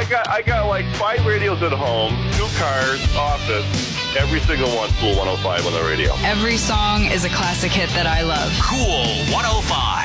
I got like 5 radios at home, 2 cars, office. Every single one, Cool 105 on the radio. Every song is a classic hit that I love. Cool 105.